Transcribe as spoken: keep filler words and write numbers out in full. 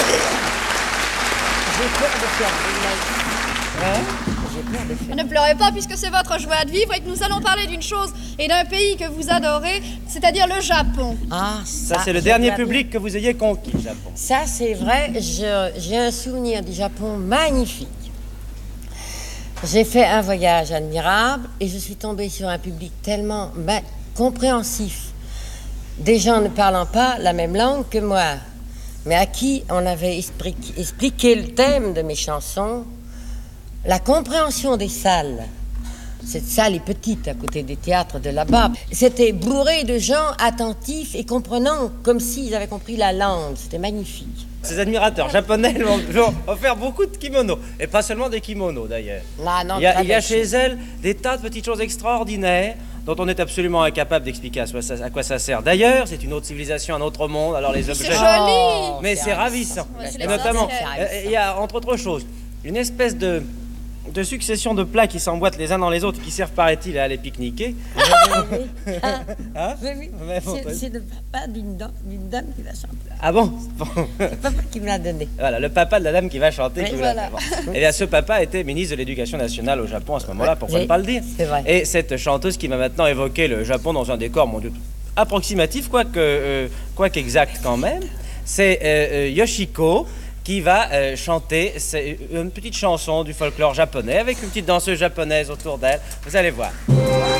J'ai peur de faire des Hein? J'ai peur de faire. Ne pleurez pas puisque c'est votre joie de vivre et que nous allons parler d'une chose et d'un pays que vous adorez, c'est-à-dire le Japon. Ah, Ça, ça c'est le j'ai dernier regardé. public que vous ayez conquis, le Japon. Ça, c'est vrai. Je- J'ai un souvenir du Japon magnifique. J'ai fait un voyage admirable et je suis tombée sur un public tellement ma- compréhensif. Des gens ne parlant pas la même langue que moi, mais à qui on avait expri- expliqué le thème de mes chansons, la compréhension des salles. Cette salle est petite à côté des théâtres de là-bas. C'était bourré de gens attentifs et comprenants, comme s'ils avaient compris la langue. C'était magnifique. Ces admirateurs japonais m'ont toujours offert beaucoup de kimonos. Et pas seulement des kimonos, d'ailleurs. Là, non, Il y a, très il y a belle chez chose. elles des tas de petites choses extraordinaires dont on est absolument incapable d'expliquer à, quoi ça- à quoi ça sert. D'ailleurs, c'est une autre civilisation, un autre monde, alors les C'est objets... joli. Mais c'est ravissant. Ouais, c'est Et les notamment, essentiels. euh, il y a, entre autres choses, une espèce de, de succession de plats qui s'emboîtent les uns dans les autres, qui servent, paraît-il, à aller pique-niquer. Hein? Oui, oui. Mais bon, C'est- toi- C'est le papa d'une dame, d'une dame qui va chanter. Ah bon, bon. C'est papa qui me l'a donné. Voilà, le papa de la dame qui va chanter. Oui, qui vous l'a voilà. fait. Bon. Eh bien, ce papa était ministre de l'Éducation nationale au Japon à ce moment-là, pourquoi Oui, ne pas le dire. c'est vrai. Et cette chanteuse qui m'a maintenant évoqué le Japon dans un décor, mon Dieu, approximatif, quoique euh, quoique exact quand même, c'est euh, euh, Yoshiko qui va euh, chanter c'est une petite chanson du folklore japonais avec une petite danseuse japonaise autour d'elle. Vous allez voir.